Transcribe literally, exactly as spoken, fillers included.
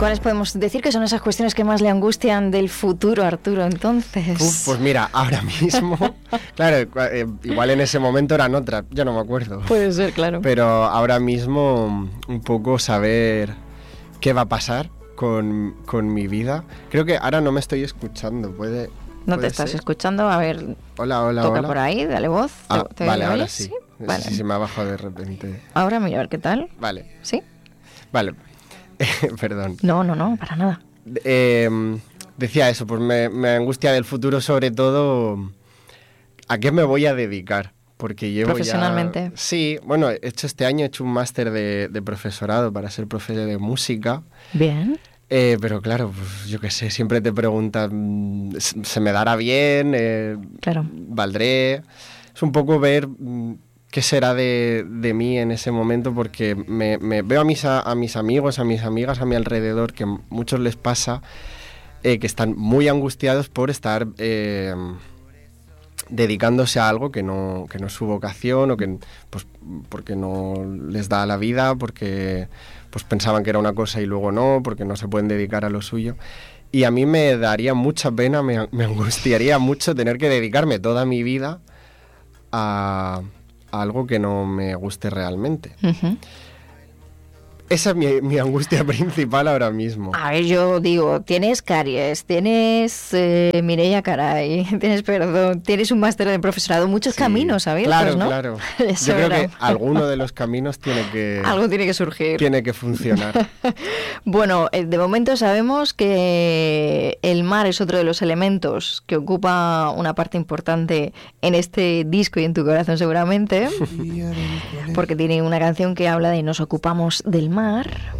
¿Cuáles podemos decir que son esas cuestiones que más le angustian del futuro, Arturo, entonces? Uf, pues mira, ahora mismo, claro, eh, igual en ese momento eran otras, ya no me acuerdo. Puede ser, claro. Pero ahora mismo un poco saber qué va a pasar con, con mi vida. Creo que ahora no me estoy escuchando, puede... No te estás ser? escuchando, a ver... Hola, hola, toca hola. por ahí, dale voz. Ah, ¿Te, te vale, ahora oyes? sí. ¿Sí? No Vale. sé si se me ha bajado de repente. Ahora mira, a ver qué tal. Vale. ¿Sí? Vale. Perdón. No, no, no, para nada. Eh, decía eso, pues me, me angustia del futuro, sobre todo a qué me voy a dedicar. Porque llevo Profesionalmente. Ya... Sí, bueno, he hecho este año, he hecho un máster de, de profesorado para ser profesor de música. Bien. Eh, pero claro, pues yo qué sé, siempre te preguntan, ¿se me dará bien? Eh, claro. ¿Valdré? Es un poco ver qué será de, de mí en ese momento, porque me, me veo a mis, a, a mis amigos, a mis amigas a mi alrededor, que a muchos les pasa, eh, que están muy angustiados por estar eh, dedicándose a algo que no, que no es su vocación, o que pues porque no les da la vida, porque pues pensaban que era una cosa y luego no, porque no se pueden dedicar a lo suyo. Y a mí me daría mucha pena, me, me angustiaría mucho tener que dedicarme toda mi vida a, a algo que no me guste realmente. Uh-huh. Esa es mi, mi angustia principal ahora mismo. A ver, yo digo, tienes caries, tienes eh, Mireia Caray, tienes perdón, tienes un máster de profesorado, muchos sí, caminos abiertos, claro, ¿no? Claro, claro. Yo creo que alguno de los caminos tiene que... Algo tiene que surgir. Tiene que funcionar. Bueno, de momento sabemos que el mar es otro de los elementos que ocupa una parte importante en este disco y en tu corazón seguramente, porque tiene una canción que habla de nos ocupamos del mar.